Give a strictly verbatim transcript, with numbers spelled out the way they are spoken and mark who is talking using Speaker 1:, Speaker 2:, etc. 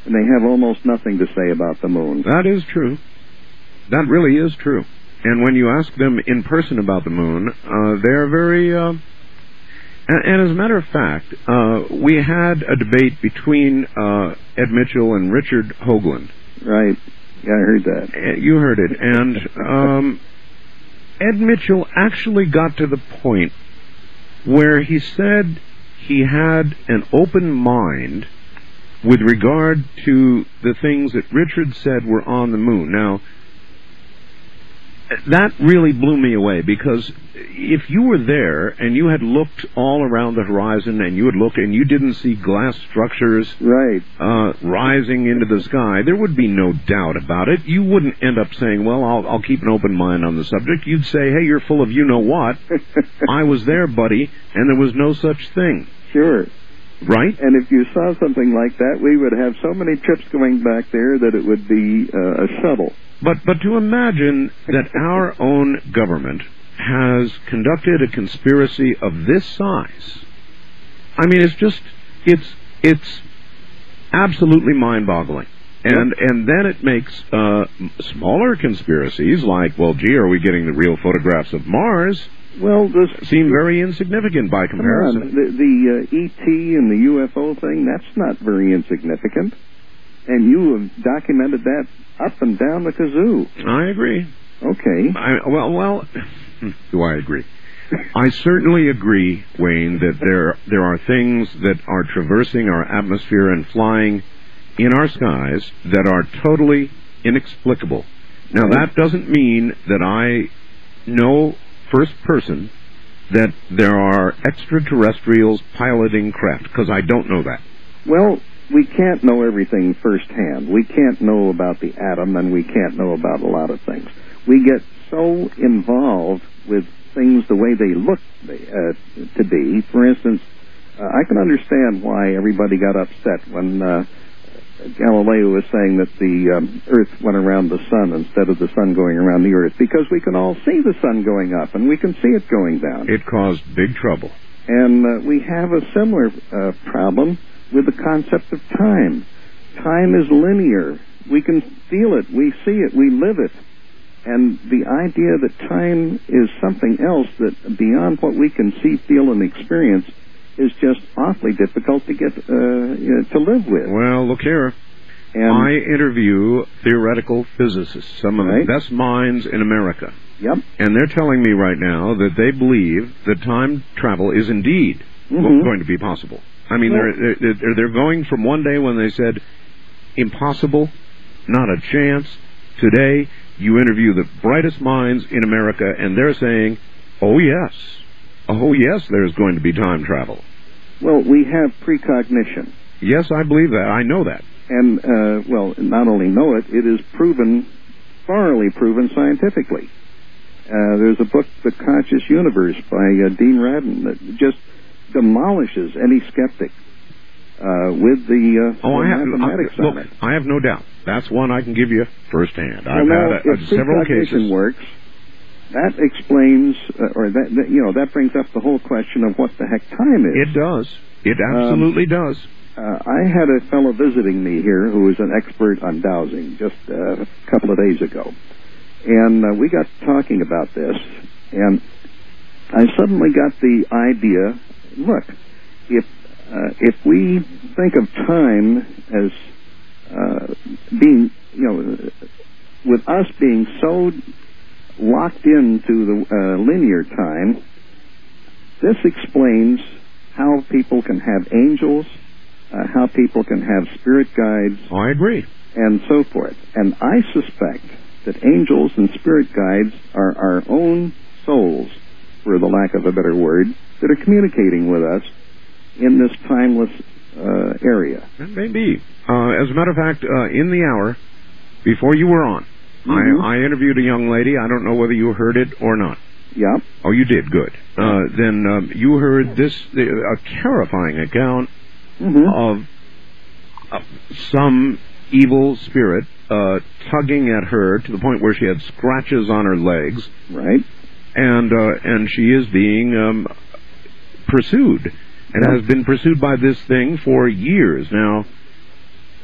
Speaker 1: and they have almost nothing to say about the moon.
Speaker 2: That is true. That really is true. And when you ask them in person about the moon, uh, they're very... Uh, and, and as a matter of fact, uh, we had a debate between uh, Ed Mitchell and Richard Hoagland.
Speaker 1: Right. Yeah, I heard that.
Speaker 2: Uh, you heard it. And um, Ed Mitchell actually got to the point where he said he had an open mind with regard to the things that Richard said were on the moon. Now, that really blew me away, because if you were there and you had looked all around the horizon and you had looked and you didn't see glass structures
Speaker 1: right.
Speaker 2: uh, rising into the sky, there would be no doubt about it. You wouldn't end up saying, well, I'll, I'll keep an open mind on the subject. You'd say, hey, you're full of you-know-what. I was there, buddy, and there was no such thing.
Speaker 1: Sure.
Speaker 2: Right?
Speaker 1: And if you saw something like that, we would have so many trips going back there that it would be uh, a shuttle.
Speaker 2: But but to imagine that our own government has conducted a conspiracy of this size, I mean, it's just, it's it's absolutely mind-boggling. And yep. and then it makes uh, smaller conspiracies like, well, gee, are we getting the real photographs of Mars?
Speaker 1: Well, this
Speaker 2: seem very insignificant by comparison.
Speaker 1: Come on. The, the uh, E T and the U F O thing, that's not very insignificant. And you have documented that up and down the kazoo.
Speaker 2: I agree.
Speaker 1: Okay.
Speaker 2: I, well, well, do I agree? I certainly agree, Wayne, that there there are things that are traversing our atmosphere and flying in our skies that are totally inexplicable. Now, that doesn't mean that I know first person that there are extraterrestrials piloting craft, because I don't know that.
Speaker 1: Well, we can't know everything firsthand. We can't know about the atom, and we can't know about a lot of things. We get so involved with things the way they look uh, to be. For instance, uh, I can understand why everybody got upset when uh, Galileo was saying that the um, Earth went around the sun instead of the sun going around the Earth, because we can all see the sun going up, and we can see it going down.
Speaker 2: It caused big trouble.
Speaker 1: And uh, we have a similar uh, problem with the concept of time. Time is linear. We can feel it, we see it, we live it. And the idea that time is something else that beyond what we can see, feel, and experience is just awfully difficult to get uh, to live with.
Speaker 2: Well, look here.
Speaker 1: And
Speaker 2: I interview theoretical physicists, some of
Speaker 1: right.
Speaker 2: the best minds in America.
Speaker 1: Yep.
Speaker 2: And they're telling me right now that they believe that time travel is indeed
Speaker 1: mm-hmm.
Speaker 2: going to be possible. I mean,
Speaker 1: well,
Speaker 2: they're, they're, they're going from one day when they said, impossible, not a chance. Today, you interview the brightest minds in America, and they're saying, oh, yes. Oh, yes, there's going to be time travel.
Speaker 1: Well, we have precognition.
Speaker 2: Yes, I believe that. I know that.
Speaker 1: And, uh, well, not only know it, it is proven, thoroughly proven scientifically. Uh, there's a book, The Conscious Universe, by uh, Dean Radin, that just demolishes any skeptic uh, with the, uh,
Speaker 2: oh,
Speaker 1: the
Speaker 2: I have,
Speaker 1: mathematics
Speaker 2: I, look,
Speaker 1: on it.
Speaker 2: I have no doubt. That's one I can give you firsthand.
Speaker 1: Well,
Speaker 2: I've
Speaker 1: now,
Speaker 2: had a, a,
Speaker 1: if
Speaker 2: several
Speaker 1: precognition
Speaker 2: cases.
Speaker 1: works, that explains, uh, or that, that, you know, that brings up the whole question of what the heck time is.
Speaker 2: It does. It absolutely
Speaker 1: um,
Speaker 2: does.
Speaker 1: Uh, I had a fellow visiting me here who was an expert on dowsing just uh, a couple of days ago. And uh, we got talking about this, and I suddenly got the idea, look, if uh, if we think of time as uh, being, you know, with us being so locked into the uh, linear time, this explains how people can have angels, uh, how people can have spirit guides.
Speaker 2: Oh, I agree.
Speaker 1: And so forth. And I suspect that angels and spirit guides are our own souls, for the lack of a better word, that are communicating with us in this timeless uh, area.
Speaker 2: That may be. Uh, as a matter of fact, uh, in the hour before you were on,
Speaker 1: mm-hmm.
Speaker 2: I, I interviewed a young lady. I don't know whether you heard it or not.
Speaker 1: Yeah.
Speaker 2: Oh, you did. Good. Uh, then um, you heard this, uh, a terrifying account
Speaker 1: mm-hmm.
Speaker 2: of uh, some evil spirit uh, tugging at her to the point where she had scratches on her legs.
Speaker 1: Right.
Speaker 2: And uh, and she is being um, pursued, and
Speaker 1: yeah.
Speaker 2: has been pursued by this thing for years now.